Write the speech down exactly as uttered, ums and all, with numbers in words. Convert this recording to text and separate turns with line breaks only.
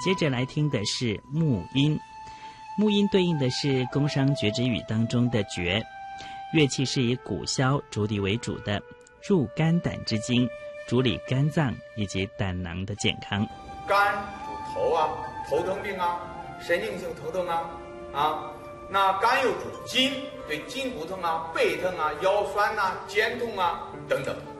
接着来听的是木音，木音对应的是工商角徵羽当中的角，乐器是以鼓箫竹笛为主的，入肝胆之经，主理肝脏以及胆囊的健康。
肝主头啊，头疼病啊，神经性头疼啊啊，那肝又主筋，对筋骨疼啊、背疼啊、腰酸啊、肩痛啊等等。